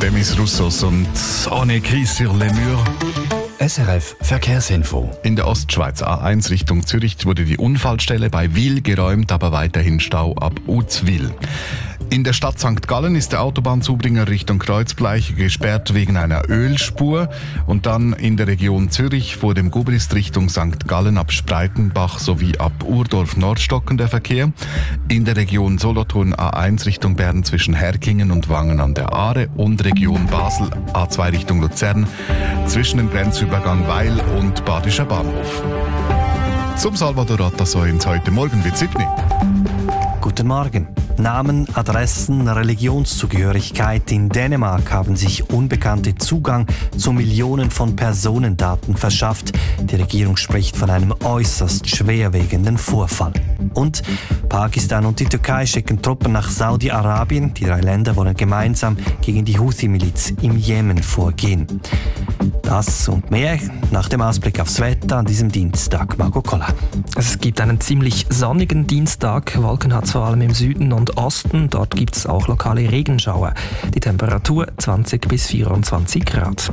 Demis Roussos und On écrit sur les murs. SRF Verkehrsinfo. In der Ostschweiz A1 Richtung Zürich wurde die Unfallstelle bei Wil geräumt, aber weiterhin Stau ab Uzwil. In der Stadt St. Gallen ist der Autobahnzubringer Richtung Kreuzbleiche gesperrt wegen einer Ölspur. Und dann in der Region Zürich vor dem Gubrist Richtung St. Gallen ab Spreitenbach sowie ab Urdorf-Nordstocken der Verkehr. In der Region Solothurn A1 Richtung Bern zwischen Herkingen und Wangen an der Aare und Region Basel A2 Richtung Luzern zwischen dem Grenzübergang Weil und Badischer Bahnhof. Zum Salvador Atasoy heute Morgen wird Sydney. Guten Morgen. Namen, Adressen, Religionszugehörigkeit. In Dänemark haben sich Unbekannte Zugang zu Millionen von Personendaten verschafft. Die Regierung spricht von einem äußerst schwerwiegenden Vorfall. Und Pakistan und die Türkei schicken Truppen nach Saudi-Arabien. Die 3 Länder wollen gemeinsam gegen die Houthi-Miliz im Jemen vorgehen. Das und mehr nach dem Ausblick aufs Wetter an diesem Dienstag. Margot Koller. Es gibt einen ziemlich sonnigen Dienstag. Wolken hat es vor allem im Süden und Osten. Dort gibt es auch lokale Regenschauer. Die Temperatur 20 bis 24 Grad.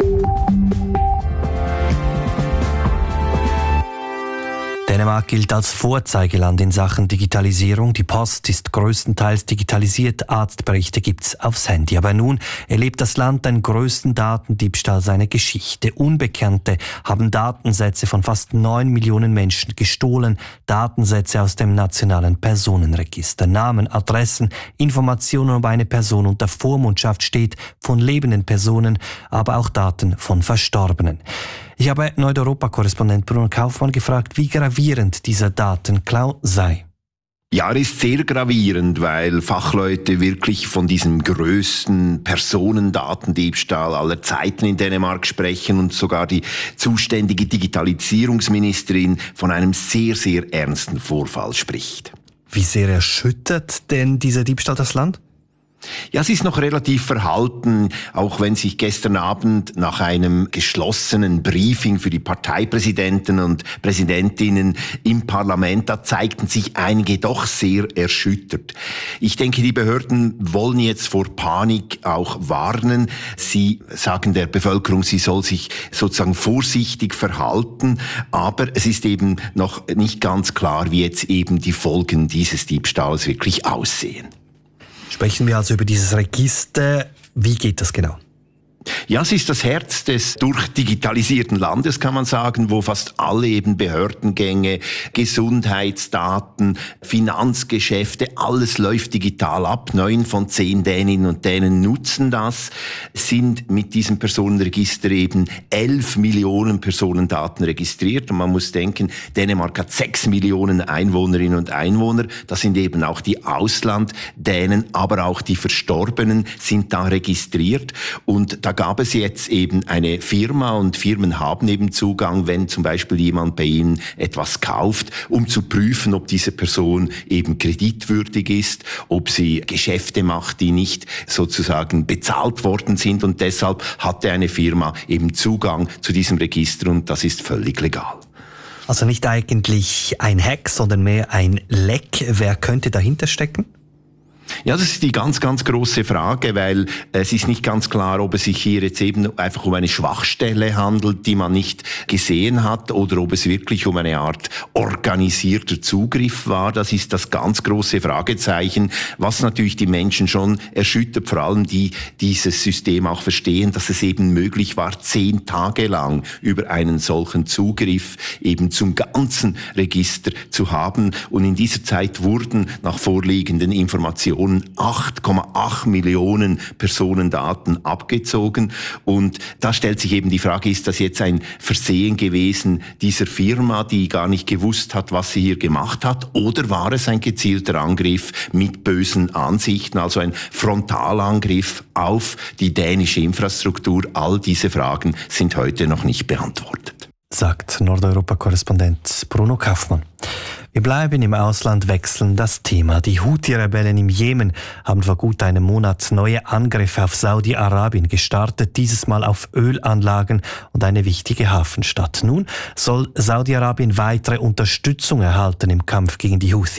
Dänemark gilt als Vorzeigeland in Sachen Digitalisierung. Die Post ist größtenteils digitalisiert. Arztberichte gibt's aufs Handy. Aber nun erlebt das Land den größten Datendiebstahl seiner Geschichte. Unbekannte haben Datensätze von fast 9 Millionen Menschen gestohlen. Datensätze aus dem nationalen Personenregister. Namen, Adressen, Informationen über eine Person unter Vormundschaft steht von lebenden Personen, aber auch Daten von Verstorbenen. Ich habe Nordeuropa-Korrespondent Bruno Kaufmann gefragt, wie gravierend dieser Datenklau sei. Ja, er ist sehr gravierend, weil Fachleute wirklich von diesem größten Personendatendiebstahl aller Zeiten in Dänemark sprechen und sogar die zuständige Digitalisierungsministerin von einem sehr, sehr ernsten Vorfall spricht. Wie sehr erschüttert denn dieser Diebstahl das Land? Ja, es ist noch relativ verhalten, auch wenn sich gestern Abend nach einem geschlossenen Briefing für die Parteipräsidenten und Präsidentinnen im Parlament, da zeigten sich einige doch sehr erschüttert. Ich denke, die Behörden wollen jetzt vor Panik auch warnen. Sie sagen der Bevölkerung, sie soll sich sozusagen vorsichtig verhalten, aber es ist eben noch nicht ganz klar, wie jetzt eben die Folgen dieses Diebstahls wirklich aussehen. Sprechen wir also über dieses Register. Wie geht das genau? Ja, es ist das Herz des durchdigitalisierten Landes, kann man sagen, wo fast alle eben Behördengänge, Gesundheitsdaten, Finanzgeschäfte, alles läuft digital ab. 9 von 10 Däninnen und Dänen nutzen das, sind mit diesem Personenregister eben 11 Millionen Personendaten registriert. Und man muss denken, Dänemark hat 6 Millionen Einwohnerinnen und Einwohner. Das sind eben auch die Auslanddänen, aber auch die Verstorbenen sind da registriert. Und da gab es jetzt eben eine Firma und Firmen haben eben Zugang, wenn zum Beispiel jemand bei ihnen etwas kauft, um zu prüfen, ob diese Person eben kreditwürdig ist, ob sie Geschäfte macht, die nicht sozusagen bezahlt worden sind, und deshalb hatte eine Firma eben Zugang zu diesem Register und das ist völlig legal. Also nicht eigentlich ein Hack, sondern mehr ein Leck. Wer könnte dahinter stecken? Ja, das ist die ganz, ganz große Frage, weil es ist nicht ganz klar, ob es sich hier jetzt eben einfach um eine Schwachstelle handelt, die man nicht gesehen hat, oder ob es wirklich um eine Art organisierter Zugriff war. Das ist das ganz große Fragezeichen, was natürlich die Menschen schon erschüttert, vor allem die dieses System auch verstehen, dass es eben möglich war, 10 Tage lang über einen solchen Zugriff eben zum ganzen Register zu haben. Und in dieser Zeit wurden nach vorliegenden Informationen 8,8 Millionen Personendaten abgezogen. Und da stellt sich eben die Frage, ist das jetzt ein Versehen gewesen dieser Firma, die gar nicht gewusst hat, was sie hier gemacht hat? Oder war es ein gezielter Angriff mit bösen Ansichten, also ein Frontalangriff auf die dänische Infrastruktur? All diese Fragen sind heute noch nicht beantwortet. Sagt Nordeuropa-Korrespondent Bruno Kaufmann. Wir bleiben im Ausland, wechseln das Thema. Die Houthi-Rebellen im Jemen haben vor gut einem Monat neue Angriffe auf Saudi-Arabien gestartet, dieses Mal auf Ölanlagen und eine wichtige Hafenstadt. Nun soll Saudi-Arabien weitere Unterstützung erhalten im Kampf gegen die Houthi.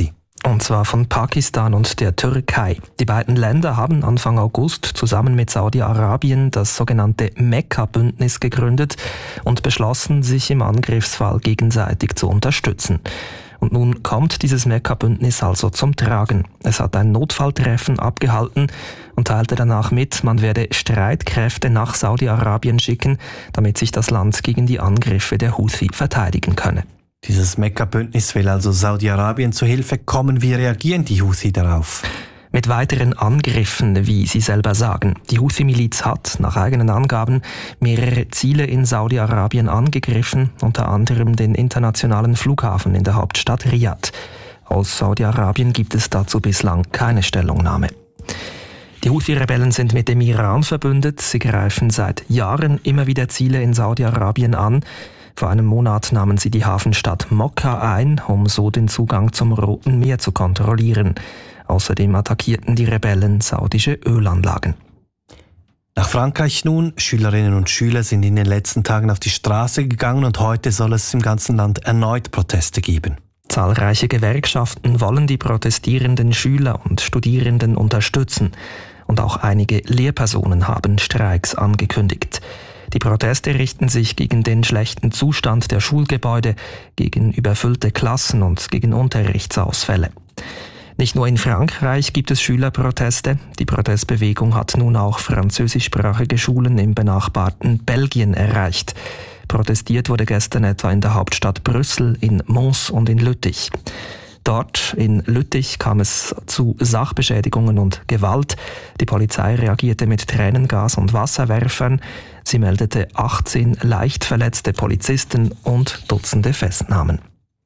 und zwar von Pakistan und der Türkei. Die beiden Länder haben Anfang August zusammen mit Saudi-Arabien das sogenannte Mekka-Bündnis gegründet und beschlossen, sich im Angriffsfall gegenseitig zu unterstützen. Und nun kommt dieses Mekka-Bündnis also zum Tragen. Es hat ein Notfalltreffen abgehalten und teilte danach mit, man werde Streitkräfte nach Saudi-Arabien schicken, damit sich das Land gegen die Angriffe der Houthi verteidigen könne. Dieses Mekka-Bündnis will also Saudi-Arabien zu Hilfe kommen. Wie reagieren die Houthi darauf? Mit weiteren Angriffen, wie sie selber sagen. Die Houthi-Miliz hat, nach eigenen Angaben, mehrere Ziele in Saudi-Arabien angegriffen, unter anderem den internationalen Flughafen in der Hauptstadt Riad. Aus Saudi-Arabien gibt es dazu bislang keine Stellungnahme. Die Houthi-Rebellen sind mit dem Iran verbündet. Sie greifen seit Jahren immer wieder Ziele in Saudi-Arabien an. Vor einem Monat nahmen sie die Hafenstadt Mokka ein, um so den Zugang zum Roten Meer zu kontrollieren. Außerdem attackierten die Rebellen saudische Ölanlagen. Nach Frankreich nun. Schülerinnen und Schüler sind in den letzten Tagen auf die Straße gegangen und heute soll es im ganzen Land erneut Proteste geben. Zahlreiche Gewerkschaften wollen die protestierenden Schüler und Studierenden unterstützen. Und auch einige Lehrpersonen haben Streiks angekündigt. Die Proteste richten sich gegen den schlechten Zustand der Schulgebäude, gegen überfüllte Klassen und gegen Unterrichtsausfälle. Nicht nur in Frankreich gibt es Schülerproteste. Die Protestbewegung hat nun auch französischsprachige Schulen im benachbarten Belgien erreicht. Protestiert wurde gestern etwa in der Hauptstadt Brüssel, in Mons und in Lüttich. Dort in Lüttich kam es zu Sachbeschädigungen und Gewalt. Die Polizei reagierte mit Tränengas und Wasserwerfern. Sie meldete 18 leicht verletzte Polizisten und Dutzende Festnahmen.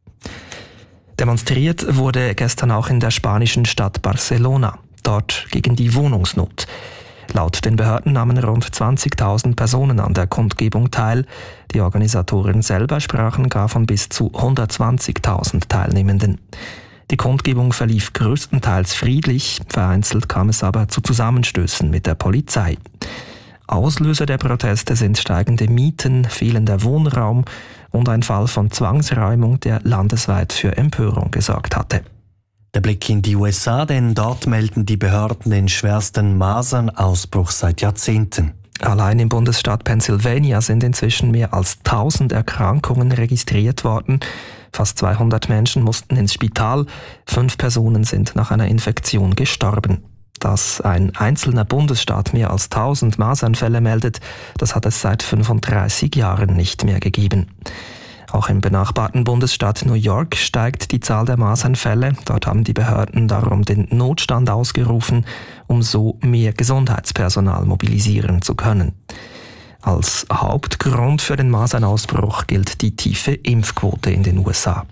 Demonstriert wurde gestern auch in der spanischen Stadt Barcelona, dort gegen die Wohnungsnot. Laut den Behörden nahmen rund 20.000 Personen an der Kundgebung teil. Die Organisatoren selber sprachen gar von bis zu 120.000 Teilnehmenden. Die Kundgebung verlief größtenteils friedlich, vereinzelt kam es aber zu Zusammenstößen mit der Polizei. Auslöser der Proteste sind steigende Mieten, fehlender Wohnraum und ein Fall von Zwangsräumung, der landesweit für Empörung gesorgt hatte. Der Blick in die USA, denn dort melden die Behörden den schwersten Masernausbruch seit Jahrzehnten. Allein im Bundesstaat Pennsylvania sind inzwischen mehr als 1000 Erkrankungen registriert worden. Fast 200 Menschen mussten ins Spital, 5 Personen sind nach einer Infektion gestorben. Dass ein einzelner Bundesstaat mehr als 1000 Masernfälle meldet, das hat es seit 35 Jahren nicht mehr gegeben. Auch im benachbarten Bundesstaat New York steigt die Zahl der Masernfälle. Dort haben die Behörden darum den Notstand ausgerufen, um so mehr Gesundheitspersonal mobilisieren zu können. Als Hauptgrund für den Masernausbruch gilt die tiefe Impfquote in den USA.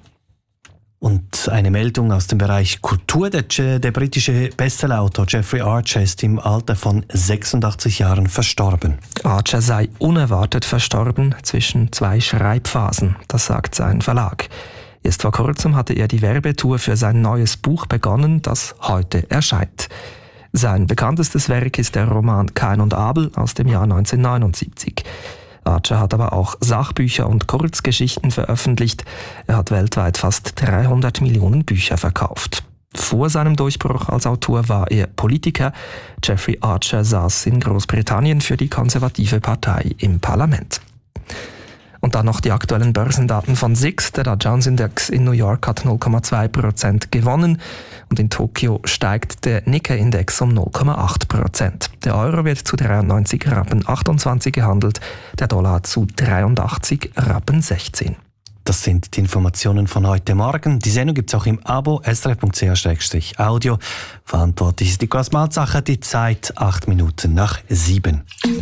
Und eine Meldung aus dem Bereich Kultur. Der britische Bestsellerautor Jeffrey Archer ist im Alter von 86 Jahren verstorben. Archer sei unerwartet verstorben zwischen 2 Schreibphasen, das sagt sein Verlag. Erst vor kurzem hatte er die Werbetour für sein neues Buch begonnen, das heute erscheint. Sein bekanntestes Werk ist der Roman Kain und Abel aus dem Jahr 1979. Archer hat aber auch Sachbücher und Kurzgeschichten veröffentlicht. Er hat weltweit fast 300 Millionen Bücher verkauft. Vor seinem Durchbruch als Autor war er Politiker. Jeffrey Archer saß in Großbritannien für die konservative Partei im Parlament. Und dann noch die aktuellen Börsendaten von SIX. Der Dow Jones Index in New York hat 0,2% gewonnen und in Tokio steigt der Nikkei-Index um 0,8%. Der Euro wird zu 93,28 Rappen gehandelt, der Dollar zu 83,16 Rappen. Das sind die Informationen von heute Morgen. Die Sendung gibt es auch im Abo srf.ch/audio. Verantwortlich ist Niklas Malzacher. Die Zeit 7:08.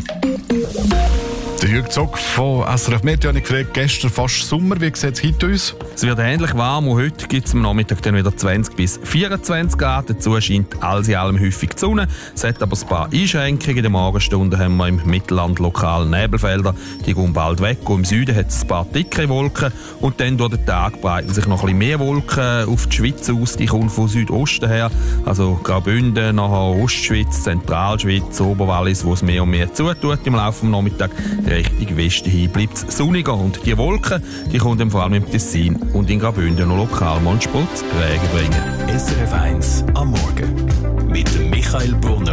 Der Jürg Zock von SRF Meteo hat gefragt, gestern fast Sommer, wie sieht es heute aus? Es wird ähnlich warm und heute gibt es am Nachmittag dann wieder 20 bis 24 Grad. Dazu scheint alles in allem häufig die Sonne. Es hat aber ein paar Einschränkungen. In den Morgenstunden haben wir im Mittelland lokal Nebelfelder. Die gehen bald weg. Und im Süden hat es ein paar dickere Wolken. Und dann durch den Tag breiten sich noch ein bisschen mehr Wolken auf die Schweiz aus. Die kommen von Südosten her. Also Graubünden, nachher Ostschweiz, Zentralschweiz, Oberwallis, wo es mehr und mehr zutut im Laufe des Nachmittags. Richtung Westen hin bleibt es sonniger und die Wolken, die kommen vor allem im Tessin und in Graubünden noch lokal mal einen Spritz Regen bringen. SRF 1 am Morgen mit dem Michael Brunner.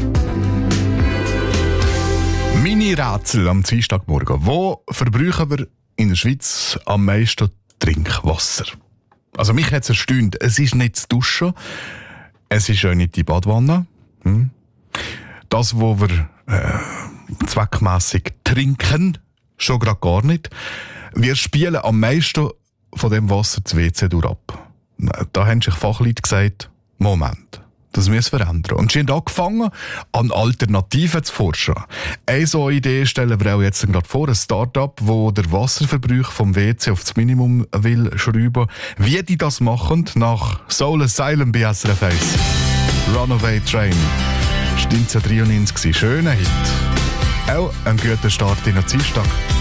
Mini-Rätsel am Dienstagmorgen. Wo verbrauchen wir in der Schweiz am meisten Trinkwasser? Also mich hat es erstaunt. Es ist nicht das Duschen, es ist auch nicht die Badwanne. Das, wo wir zweckmässig trinken, schon gerade gar nicht. Wir spielen am meisten von dem Wasser das WC durch ab. Da haben sich Fachleute gesagt, Moment, das müssen wir ändern. Und sie haben angefangen, an Alternativen zu forschen. Eine so Idee stellen wir auch jetzt gerade vor, ein Start-up, das den Wasserverbrauch vom WC auf das Minimum will schrauben. Wie die das machen, nach Soul Asylum bei SRF 1. Runaway Train. Das war 1993. Schöner Hit. Auch ein guter Start in den Dienstag.